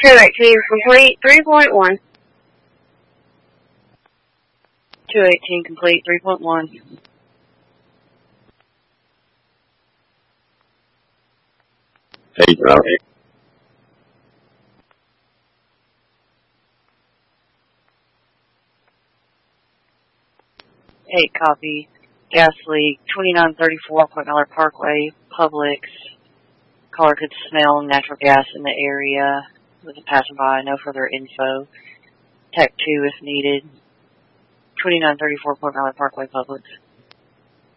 218 complete, 3.1. 218 complete, 3.1. Hey, Robbie. Hey, copy. Gas leak, 2934 Point Miller Parkway, Publix. Caller could smell natural gas in the area. Was a passerby, no further info. Tech 2 if needed. 2934 Point Miller Parkway, Publix.